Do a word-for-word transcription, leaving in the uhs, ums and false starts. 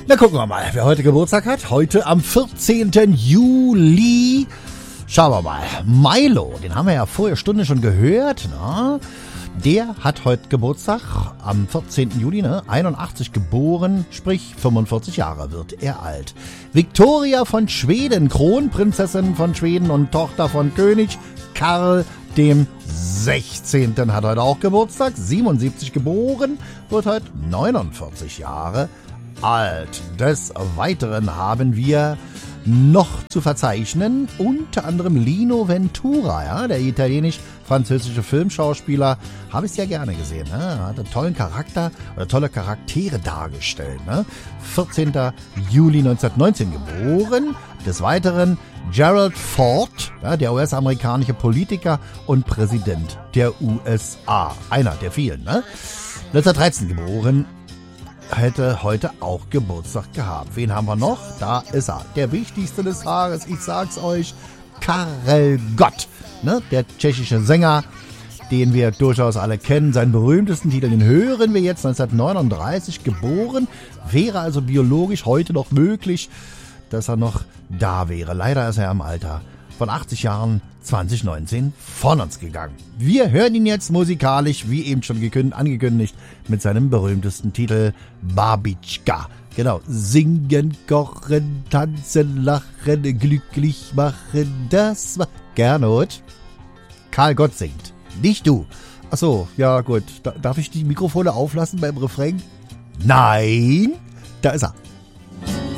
Na, gucken wir mal, wer heute Geburtstag hat. Heute am vierzehnten Juli. Schauen wir mal. Milo, den haben wir ja vorher Stunde schon gehört. Na? Der hat heute Geburtstag am vierzehnten Juli, ne? einundachtzig geboren, sprich fünfundvierzig Jahre wird er alt. Victoria von Schweden, Kronprinzessin von Schweden und Tochter von König Karl dem sechzehnten hat heute auch Geburtstag, siebenundsiebzig geboren, wird heute neunundvierzig Jahre alt. Des Weiteren haben wir noch zu verzeichnen, unter anderem Lino Ventura, ja, der italienisch-französische Filmschauspieler, habe ich sehr gerne gesehen, ne? Hat einen tollen Charakter oder tolle Charaktere dargestellt, ne? vierzehnten Juli neunzehnhundertneunzehn geboren. Des Weiteren Gerald Ford, ja, der U S-amerikanische Politiker und Präsident der U S A, einer der vielen, ne? neunzehnhundertdreizehn geboren. Hätte heute auch Geburtstag gehabt. Wen haben wir noch? Da ist er. Der wichtigste des Tages, ich sag's euch, Karel Gott, ne? Der tschechische Sänger, den wir durchaus alle kennen. Seinen berühmtesten Titel, den hören wir jetzt, neunzehnhundertneununddreißig geboren. Wäre also biologisch heute noch möglich, dass er noch da wäre. Leider ist er im Alter von achtzig Jahren zwanzig neunzehn von uns gegangen. Wir hören ihn jetzt musikalisch, wie eben schon gekündigt, angekündigt, mit seinem berühmtesten Titel Babitschka. Genau, singen, kochen, tanzen, lachen, glücklich machen, das war Gernot. Karel Gott singt, nicht du. Achso, ja gut, da, darf ich die Mikrofone auflassen beim Refrain? Nein, da ist er.